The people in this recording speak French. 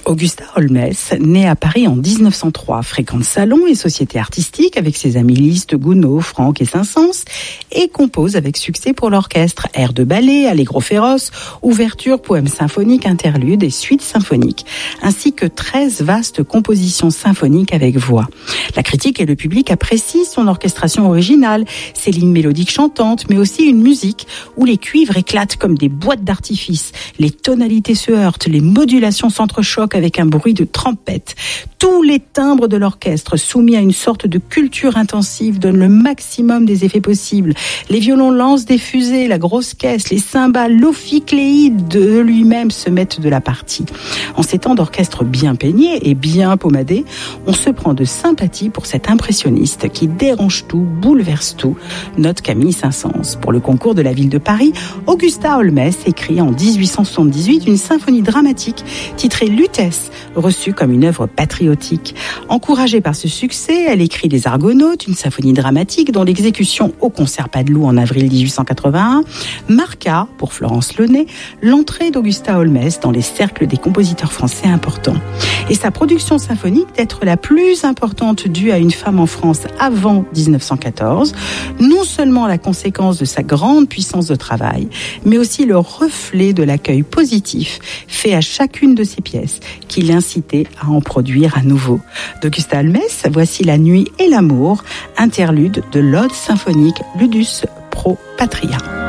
Augusta Holmès, née à Paris en 1903, fréquente salons et sociétés artistiques avec ses amis Liszt, Gounod, Franck et Saint-Saëns et compose avec succès pour l'orchestre airs de ballet, allegro féroce, ouvertures, poèmes symphoniques, interludes et suites symphoniques, ainsi que 13 vastes compositions symphoniques avec voix. La critique et le public apprécient son orchestration originale, ses lignes mélodiques chantantes, mais aussi une musique où les cuivres éclatent comme des boîtes d'artifice, les tonalités se heurtent, les modulations s'entrechoquent avec un bruit de trompette. Tous les timbres de l'orchestre, soumis à une sorte de culture intensive, donnent le maximum des effets possibles. Les violons lancent des fusées, la grosse caisse, les cymbales, l'ophicléide de lui-même se mettent de la partie. En ces temps d'orchestre bien peigné et bien pommadé, on se prend de sympathie pour cet impressionniste qui dérange tout, bouleverse tout, note Camille Saint-Saëns. Pour le concours de la ville de Paris, Augusta Holmès écrit en 1878 une symphonie dramatique titrée Lutèce, reçue comme une œuvre patriotique. Encouragée par ce succès, elle écrit Les Argonautes, une symphonie dramatique dont l'exécution au Concert Padeloup en avril 1881 marqua, pour Florence Launay, l'entrée d'Augusta Holmès dans les cercles des compositeurs français importants. Et sa production symphonique d'être la plus importante due à une femme en France avant 1914, non seulement la conséquence de sa grande puissance de travail, mais aussi le reflet de l'accueil positif fait à chacune de ses pièces qui l'incitait à en produire à nouveau. D'Augusta Holmès, voici La nuit et l'amour, interlude de l'Ode symphonique Ludus Pro Patria.